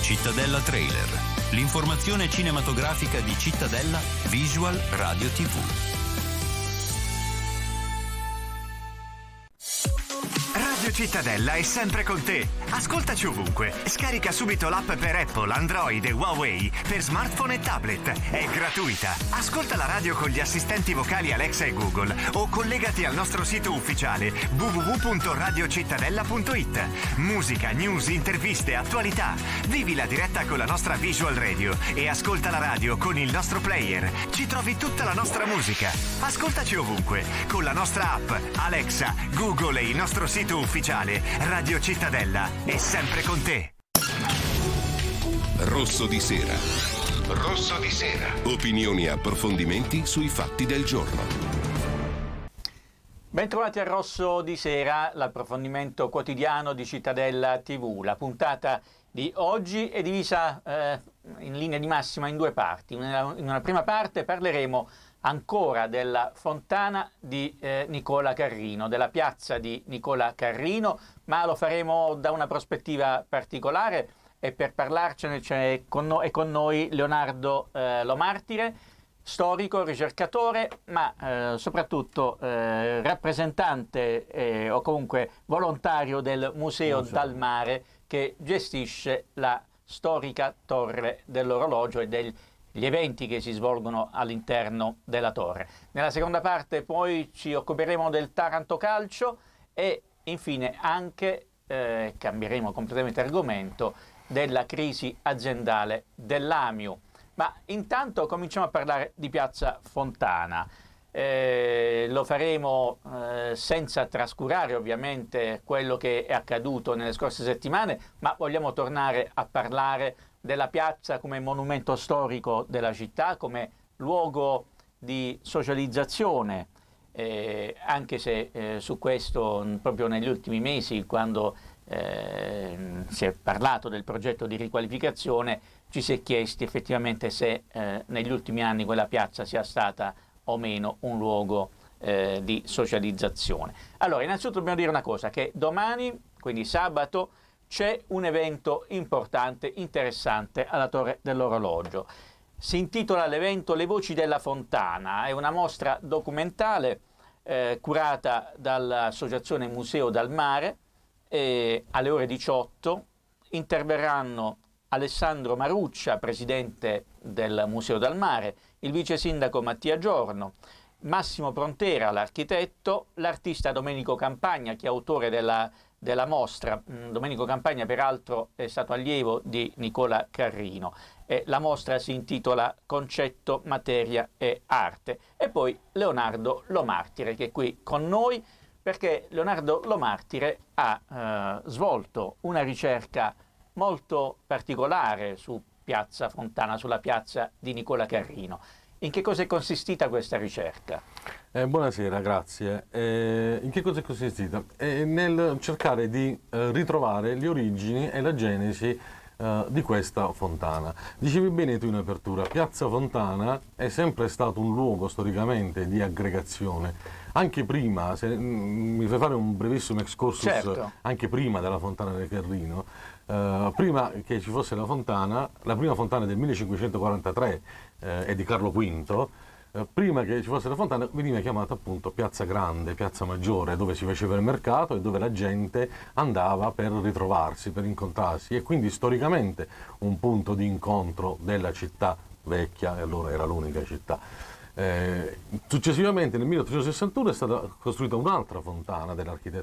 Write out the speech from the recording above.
Cittadella Trailer, l'informazione cinematografica di Cittadella Visual Radio TV. Radio Cittadella è sempre con te. Ascoltaci ovunque. Scarica subito l'app per Apple, Android e Huawei per smartphone e tablet. È gratuita. Ascolta la radio con gli assistenti vocali Alexa e Google o collegati al nostro sito ufficiale www.radiocittadella.it. Musica, news, interviste, attualità. Vivi la diretta con la nostra Visual Radio e ascolta la radio con il nostro player. Ci trovi tutta la nostra musica. Ascoltaci ovunque con la nostra app Alexa, Google e il nostro sito ufficiale. Radio Cittadella è sempre con te. Rosso di sera. Rosso di sera. Opinioni e approfondimenti sui fatti del giorno. Bentrovati a Rosso di sera, l'approfondimento quotidiano di Cittadella TV. La puntata di oggi è divisa in linea di massima in due parti. In una prima parte parleremo ancora della fontana di Nicola Carrino, della piazza di Nicola Carrino, ma lo faremo da una prospettiva particolare e per parlarcene è con noi Leonardo Lomartire, storico, ricercatore, ma soprattutto rappresentante o comunque volontario del Museo Dal Mare che gestisce la storica torre dell'orologio e gli eventi che si svolgono all'interno della torre. Nella seconda parte poi ci occuperemo del Taranto Calcio e infine anche cambieremo completamente argomento della crisi aziendale dell'Amiu. Ma intanto cominciamo a parlare di Piazza Fontana. Lo faremo senza trascurare ovviamente quello che è accaduto nelle scorse settimane, ma vogliamo tornare a parlare della piazza come monumento storico della città, come luogo di socializzazione, anche se su questo proprio negli ultimi mesi, quando si è parlato del progetto di riqualificazione, ci si è chiesti effettivamente se negli ultimi anni quella piazza sia stata o meno un luogo di socializzazione. Allora, innanzitutto dobbiamo dire una cosa, che domani, quindi sabato, c'è un evento importante, interessante alla Torre dell'Orologio. Si intitola l'evento Le Voci della Fontana, è una mostra documentale curata dall'Associazione Museo Dal Mare. Alle ore 18 interverranno Alessandro Maruccia, presidente del Museo Dal Mare, il vice sindaco Mattia Giorno, Massimo Prontera, l'architetto, l'artista Domenico Campagna, che è autore della mostra. Domenico Campagna peraltro è stato allievo di Nicola Carrino e la mostra si intitola Concetto, Materia e Arte. E poi Leonardo Lomartire, che è qui con noi perché Leonardo Lomartire ha svolto una ricerca molto particolare su Piazza Fontana, sulla piazza di Nicola Carrino. In che cosa è consistita questa ricerca? Buonasera, grazie. In che cosa è consistita? Nel cercare di ritrovare le origini e la genesi di questa fontana. Dicevi bene tu in apertura, Piazza Fontana è sempre stato un luogo storicamente di aggregazione. Anche prima, se mi fai fare un brevissimo excursus, certo, anche prima della Fontana del Carrino, prima che ci fosse la fontana, la prima fontana del 1543 è di Carlo V, prima che ci fosse la fontana veniva chiamata appunto Piazza Grande, Piazza Maggiore, dove si faceva il mercato e dove la gente andava per ritrovarsi, per incontrarsi, e quindi storicamente un punto di incontro della città vecchia, e allora era l'unica città. Successivamente nel 1861 è stata costruita un'altra fontana